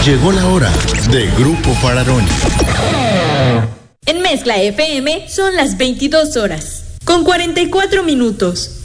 Llegó la hora de Grupo Fararoni. En Mezcla FM son las 22 horas, con 44 minutos.